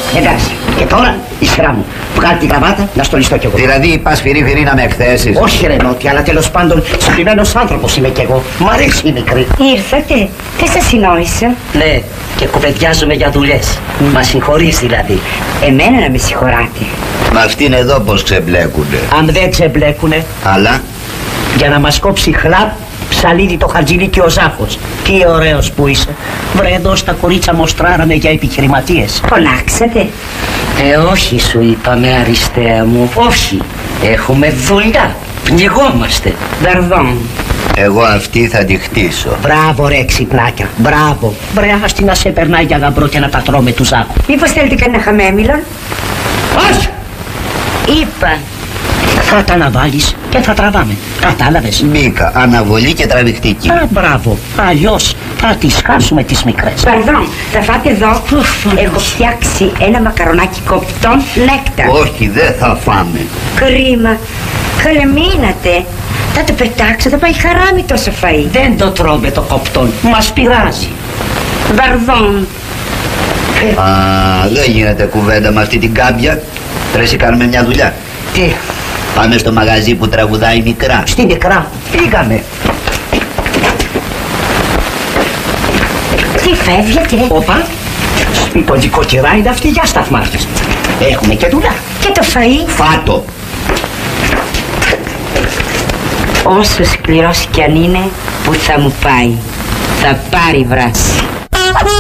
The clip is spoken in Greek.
Εντάξει, και τώρα η σειρά μου. Βγάλει την γραβάτα να στολιστώ κι εγώ. Δηλαδή πας φυρί να με εκθέσεις? Όχι ρε Νότι, αλλά τέλος πάντων συγκεκριμένος άνθρωπος είμαι κι εγώ. Μ' αρέσει η μικρή. Ήρθατε, δεν σας συνόησα. Ναι, και κουβεντιάζουμε για δουλειές. Μα συγχωρείς δηλαδή. Εμένα να με συγχωράτε. Μα αυτήν εδώ πως ξεμπλέκουνε. Αν δεν ξεμπλέκουνε, Αλλά για να μας κόψει χλαπ, ψαλίδι το χαρτζηλίκι ο Ζάχος. Τι ωραίος που είσαι. Βρε εδώ στα κορίτσα μοστράραμε για επιχειρηματίες. Φωνάξατε. Όχι σου είπαμε αριστεία μου. Όχι. Έχουμε δουλειά. Πνιγόμαστε. Βαρδόν. εγώ αυτή θα τη χτίσω. Μπράβο ρε ξυπνάκια. Μπράβο. Βρε άστη να σε περνάει για γαμπρό και να τα τρώμε του Ζάχου. Μήπως θέλετε κανένα χαμέμιλον? Όχι. Είπα. Θα τα αναβάλεις και θα τραβάμε. Κατάλαβες? Μπήκα, αναβολή και τραβηχτική. Α, μπράβο. Αλλιώς θα τις χάσουμε τις μικρές. Παρδόν, θα φάτε εδώ. Έχω φτιάξει ένα μακαρονάκι κοπτών νέκτα. Όχι, δεν θα φάμε. Κρίμα. Καλεμείνατε. Θα το πετάξω, θα πάει χαράμι τόσο φαΐ. Δεν το τρώμε το κοπτόν. Μας πειράζει. Βαρδόν. Α, δεν γίνεται κουβέντα με αυτή την κάμπια. Πρέπει να κάνουμε μια δουλειά. Τι? Πάμε στο μαγαζί που τραγουδάει μικρά. Στη μικρά. Πήγαμε. Τι φεύγετε? Όπα. Σπιτοντικό κερά είναι αυτή για σταθμάρχες. Έχουμε και δουλειά. Και το φαΐ? Φάτο. Όσο σκληρός κι αν είναι, που θα μου πάει. Θα πάρει βράση.